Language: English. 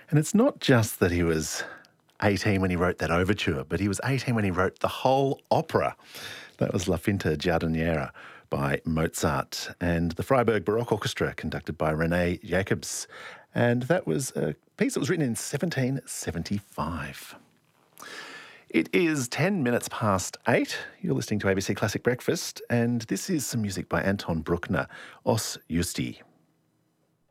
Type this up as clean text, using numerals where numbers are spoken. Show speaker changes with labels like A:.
A: And it's not just that he was 18 when he wrote that overture, but he was 18 when he wrote the whole opera. That was La Finta Giardiniera by Mozart and the Freiburg Baroque Orchestra conducted by René Jacobs. And that was a piece that was written in 1775. It is 10 minutes past 8. You're listening to ABC Classic Breakfast, and this is some music by Anton Bruckner, Os Justi.